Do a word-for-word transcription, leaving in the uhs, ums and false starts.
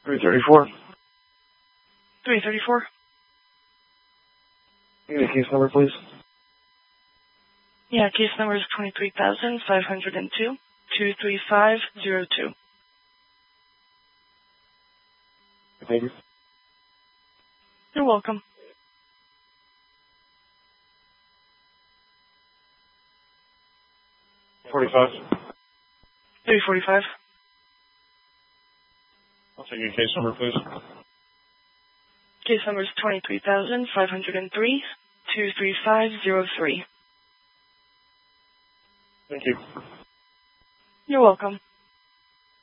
three thirty-four. three thirty-four. Give me the case number, please. Yeah, case number is twenty-three thousand five hundred two, two three five zero two. Thank you. You're welcome. forty-five. three forty-five. I'll take your case number, please. Case number is twenty-three thousand five hundred three, two three five zero three. Thank you. You're welcome.